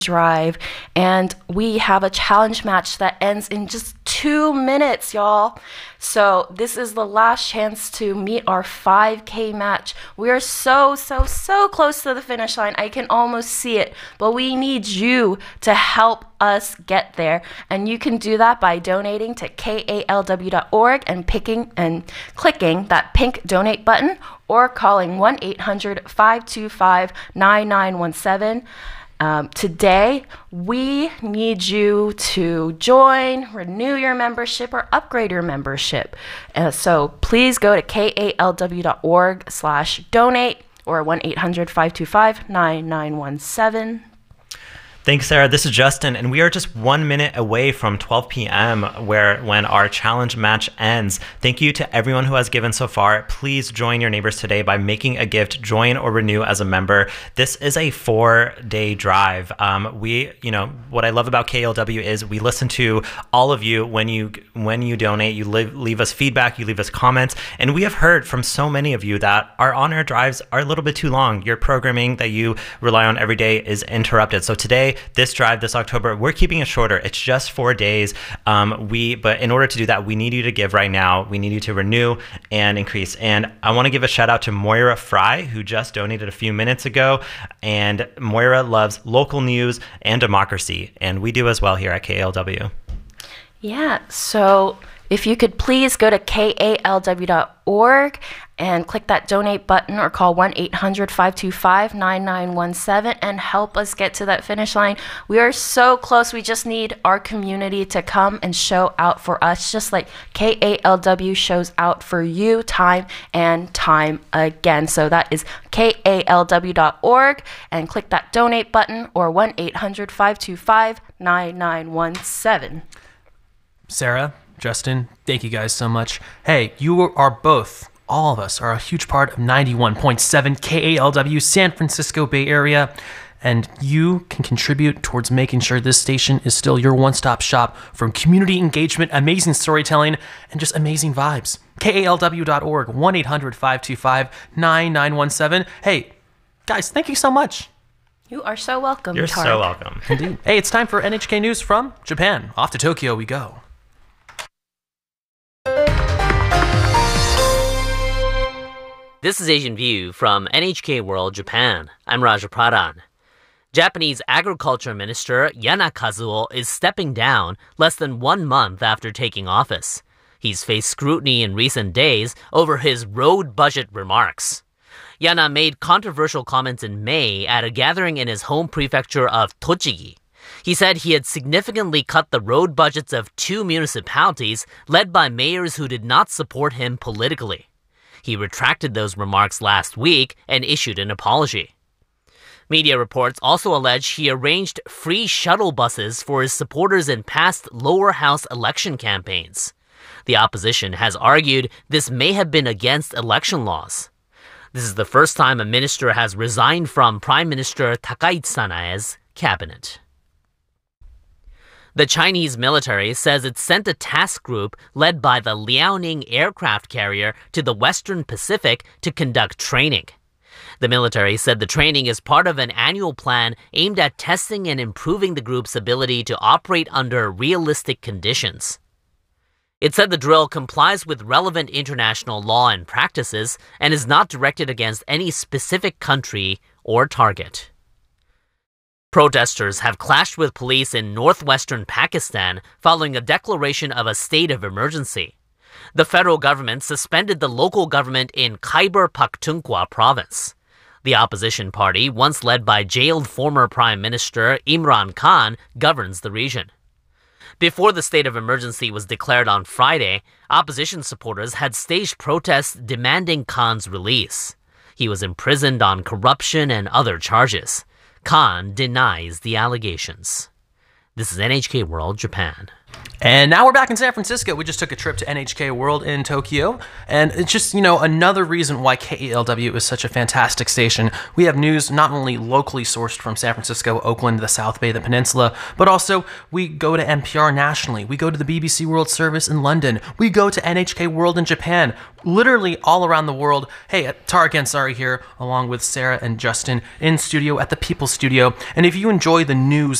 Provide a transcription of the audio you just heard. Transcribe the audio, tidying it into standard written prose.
drive, and we have a challenge match that ends in just 2 minutes, y'all. So this is the last chance to meet our 5K match. We are so close to the finish line. I can almost see it, but we need you to help us get there. And you can do that by donating to kalw.org and clicking that pink donate button, or calling 1-800-525-9917. Today, we need you to join, renew your membership, or upgrade your membership. So please go to kalw.org/donate or 1-800-525-9917. Thanks, Sarah. This is Justin, and we are just 1 minute away from 12 p.m. when our challenge match ends. Thank you to everyone who has given so far. Please join your neighbors today by making a gift, join or renew as a member. This is a 4-day drive. What I love about KALW is we listen to all of you when you donate. You leave us feedback, you leave us comments, and we have heard from so many of you that our on-air drives are a little bit too long. Your programming that you rely on every day is interrupted. So today, this drive, this October, we're keeping it shorter. It's just 4 days. But in order to do that, we need you to give right now. We need you to renew and increase. And I want to give a shout out to Moira Fry, who just donated a few minutes ago. And Moira loves local news and democracy. And we do as well here at KALW. Yeah, so if you could please go to kalw.org and click that donate button, or call 1-800-525-9917 and help us get to that finish line. We are so close. We just need our community to come and show out for us, just like KALW shows out for you time and time again. So that is kalw.org and click that donate button, or 1-800-525-9917. Sarah, Justin, thank you guys so much. Hey, all of us are a huge part of 91.7 KALW, San Francisco Bay Area, and you can contribute towards making sure this station is still your one-stop shop for community engagement, amazing storytelling, and just amazing vibes. KALW.org, 1-800-525-9917. Hey, guys, thank you so much. You are so welcome, You're Tarek. so welcome. Indeed. Hey, it's time for NHK News from Japan. Off to Tokyo we go. This is Asian View from NHK World Japan. I'm Raja Pradhan. Japanese Agriculture Minister Yana Kazuo is stepping down less than 1 month after taking office. He's faced scrutiny in recent days over his road budget remarks. Yana made controversial comments in May at a gathering in his home prefecture of Tochigi. He said he had significantly cut the road budgets of 2 municipalities led by mayors who did not support him politically. He retracted those remarks last week and issued an apology. Media reports also allege he arranged free shuttle buses for his supporters in past lower house election campaigns. The opposition has argued this may have been against election laws. This is the first time a minister has resigned from Prime Minister Takaichi Sanae's cabinet. The Chinese military says it sent a task group led by the Liaoning aircraft carrier to the Western Pacific to conduct training. The military said the training is part of an annual plan aimed at testing and improving the group's ability to operate under realistic conditions. It said the drill complies with relevant international law and practices and is not directed against any specific country or target. Protesters have clashed with police in northwestern Pakistan following a declaration of a state of emergency. The federal government suspended the local government in Khyber Pakhtunkhwa province. The opposition party, once led by jailed former Prime Minister Imran Khan, governs the region. Before the state of emergency was declared on Friday, opposition supporters had staged protests demanding Khan's release. He was imprisoned on corruption and other charges. Khan denies the allegations. This is NHK World Japan. And now we're back in San Francisco. We just took a trip to NHK World in Tokyo. And it's just, another reason why KALW is such a fantastic station. We have news not only locally sourced from San Francisco, Oakland, the South Bay, the Peninsula, but also we go to NPR nationally. We go to the BBC World Service in London. We go to NHK World in Japan. Literally all around the world. Hey, Tara Gansari here, along with Sarah and Justin in studio at the People Studio. And if you enjoy the news